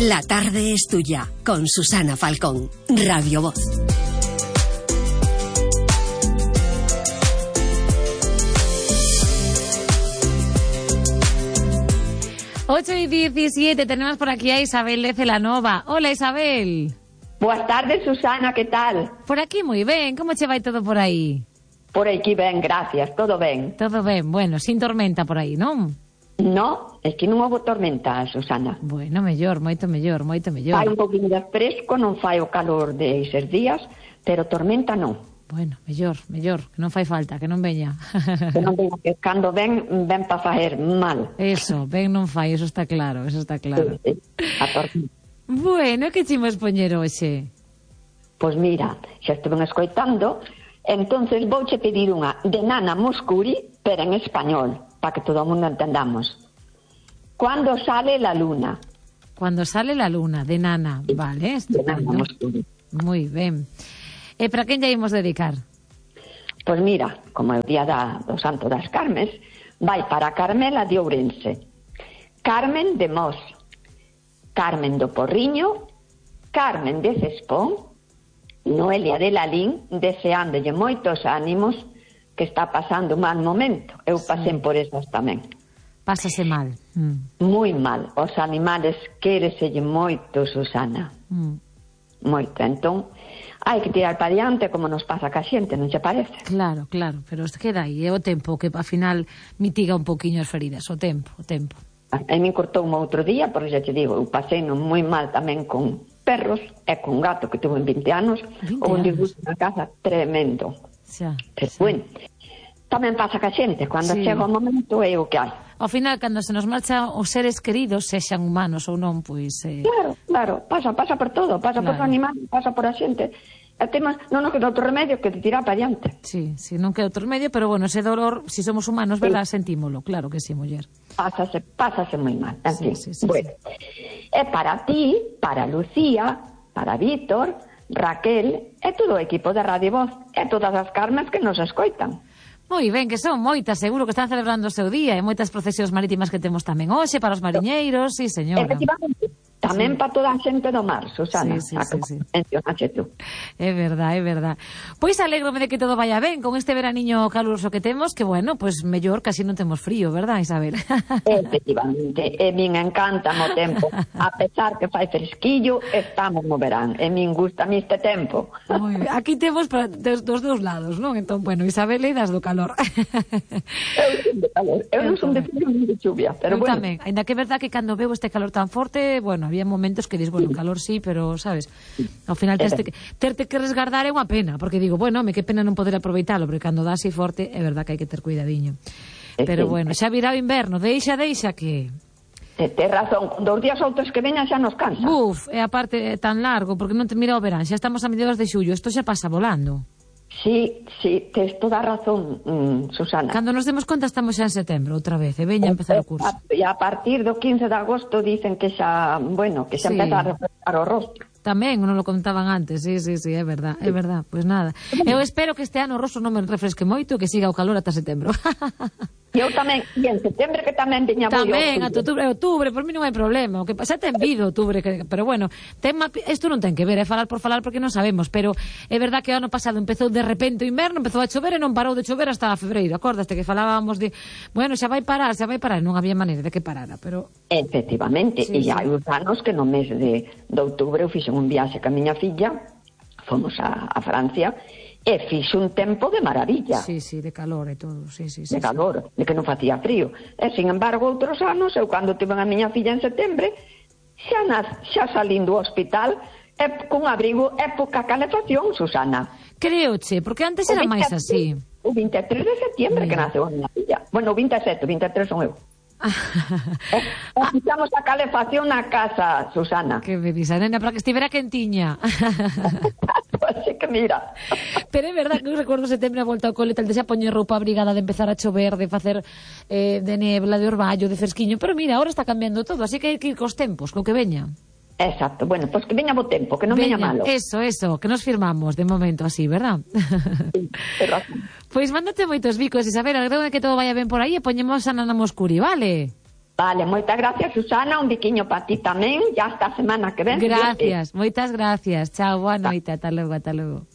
La tarde es tuya, con Susana Falcón, Radio Voz. Ocho y 17, tenemos por aquí a Isabel de Celanova. Hola, Isabel. Boas tardes, Susana, que tal? Por aquí moi ben, como che vai todo por aí? Por aquí ben, gracias, todo ben. Todo ben, bueno, sin tormenta por aí, non? No, é que non houve tormenta, Susana. Bueno, mellor, moito mellor, moito mellor. Fai un poquinho de fresco, non fai o calor de eses días, pero tormenta non. Bueno, mellor, que non fai falta, que non veña. Que non veña, que cando ven pa faer mal. Eso, ben non fai, eso está claro, eso está claro. Sí, a tormenta. Bueno, que chimos poñer hoxe? Pois mira, xa estuve escoitando, entonces vouche pedir unha de Nana Mouskouri, pero en español, para que todo o mundo entendamos. Cuando sale la luna? Cuando sale la luna, de Nana, vale, de Nana Mouskouri. Moi ben. E para quen lle imos dedicar? Pois mira, como é o día do Santo das Carmes, vai para Carmela de Ourense, Carmen de Mos, Carmen do Porriño, Carmen de Cespón, Noelia de Lalín, deseándolle moitos ánimos, que está pasando un mal momento. Eu pasei por esas tamén. Pásase mal. Moi mal. Os animales quéreselle moito, Susana. Moito. Entón, hai que tirar para diante como nos pasa ca xente, non che parece? Claro, claro, pero queda aí, é o tempo que ao final mitiga un poquinho as feridas, o tempo. A mí cortou un outro día, porque xa te digo, eu pasei moi mal tamén con perros e con gato que tuve en 20 anos, ou un disgusto na casa tremendo. Pero bueno, tamén pasa ca xente, cando chega o momento é o que hai. Ao final, cando se nos marchan os seres queridos, sexan humanos ou non, pois... Claro, pasa por todo, pasa por o animal, pasa por a xente. E temos, non nos queda outro remedio que te tirar para diante. Sí, non queda outro remedio, pero bueno, ese dolor, si somos humanos, verdad, sentímolo, claro que sí, muller. Pásase moi mal, en fin. Bueno. E para ti, para Lucía, para Víctor, Raquel, e todo o equipo de Radio Voz, e todas as Carmes que nos escoitan. Moi ben, que son moitas, seguro que están celebrando o seu día, e moitas procesións marítimas que temos tamén hoxe, para os mariñeiros, sí, señora. Efectivamente, tamén para toda a xente do mar, Susana. Sí. Mencionaxe tú. É verdad. Pois alégrome de que todo vaya ben con este veraniño caluroso que temos, que bueno, pois mellor que así non temos frío, verdad, Isabel? Efectivamente, e min encanta o tempo. A pesar que fai fresquillo, estamos no verán. E min gusta este tempo. Aquí temos dos dous lados, non? Entón, bueno, Isabel e das do calor. Eu son de calor. Eu non son de frío ni de chuvia, pero bueno. Tamén, ainda que é verdad que cando veo este calor tan forte, bueno, había momentos que dis, bueno, calor sí, pero, sabes, ao final terte que resgardar é unha pena, porque digo, bueno, que pena non poder aproveitalo, porque cando dá así forte, é verdad que hai que ter cuidadiño. Pero bueno, xa virá o inverno, deixa que... Tes razón, con 2 días outros que veñan xa nos cansa. E aparte é tan largo, porque non te mira o verán, xa estamos a mediados de xullo, isto xa pasa volando. Sí, tes toda a razón, Susana. Cando nos demos conta estamos xa en setembro outra vez, e veña a empezar o curso. E a partir do 15 de agosto dicen que xa, empeza a refrescar o rostro. Tamén, non lo contaban antes, sí, é verdad. Pois nada, eu espero que este ano o rostro non me refresque moito, que siga o calor ata setembro. E eu tamén, e en setembro que tamén veña moi tamén, ata outubro, por mí non hai problema, o que xa ten vido outubro, pero bueno, isto non ten que ver, é falar por falar porque non sabemos, pero é verdad que o ano pasado empezou de repente o inverno, empezou a chover e non parou de chover hasta febreiro, acordaste que falábamos de, bueno, xa vai parar, non había maneira de que parara, pero... Efectivamente, e hai uns anos que no mes de outubro eu fixen un viaxe ca miña filla, fomos a Francia, e fixo un tempo de maravilla. Sí, de calor e todo, sí. De calor, de que non facía frío. E, sin embargo, outros anos, eu cando tive a miña filla en setembro, xa salín do hospital, con abrigo, e poca calefacción, Susana. Creoche, porque antes era máis así. O 23 de setembro que naceu a miña filla. Bueno, o 27, o 23 son eu. Fixamos a calefacción na casa, Susana. Que me disa, nena, para que estivera quentiña. Así que mira. Pero é verdad que eu recordo setembro a volta ao cole, tal de xa poñer roupa abrigada, de empezar a chover, de facer de nebla, de orballo, de fresquiño, pero mira, ahora está cambiando todo, así que hai que ir cos tempos, co que veña. Exacto, bueno, pois que veña bo tempo, que non veña malo. Eso, que nos firmamos de momento así, verdad? Sí, é razón. Pois mándate moitos bicos, Isabel, agrego que todo vaya ben por aí e poñemos a Nana Mouskouri, vale? Vale, moitas gracias, Susana, un biquiño para ti tamén, ya hasta a semana que ven. Gracias, moitas gracias. Chao, boa noite, ata logo, ata logo.